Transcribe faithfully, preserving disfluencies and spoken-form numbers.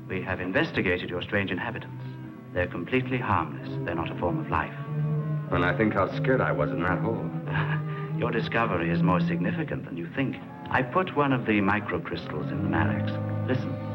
We have investigated your strange inhabitants. They're completely harmless. They're not a form of life. When I think how scared I was in that hole. Your discovery is more significant than you think. I put one of the microcrystals in the Malex. Listen.